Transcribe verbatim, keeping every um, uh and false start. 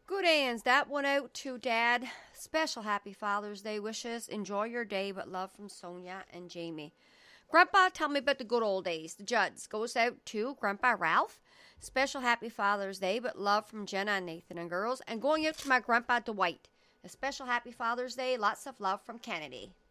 Good Anns, that went out to Dad. Special happy Father's Day wishes. Enjoy your day, but love from Sonia and Jamie. Grandpa, tell me about the good old days. The Judds goes out to Grandpa Ralph. Special happy Father's Day, but love from Jenna and Nathan and girls. And going out to my Grandpa Dwight. A special happy Father's Day. Lots of love from Kennedy.